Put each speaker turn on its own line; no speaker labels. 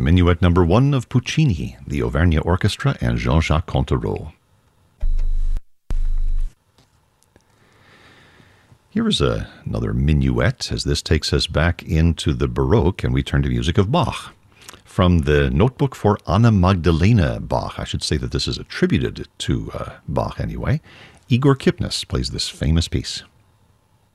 Minuet number 1 of Puccini, the Auvergne Orchestra, and Jean-Jacques Contereau. Here is another minuet, as this takes us back into the Baroque, and we turn to music of Bach. From the notebook for Anna Magdalena Bach, I should say that this is attributed to Bach anyway, Igor Kipnis plays this famous piece.